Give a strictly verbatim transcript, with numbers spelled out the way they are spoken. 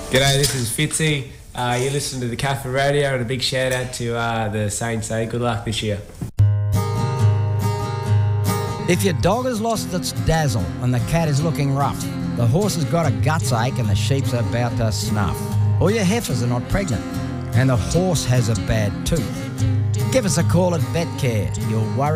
G'day, this is Fitzy. Uh, you listen to the Catholic Radio, and a big shout out to uh, the Saints. Eh? Good luck this year. If your dog has lost its dazzle and the cat is looking rough, the horse has got a guts ache and the sheep's about to snuff, or your heifers are not pregnant and the horse has a bad tooth, give us a call at VetCare. You'll worry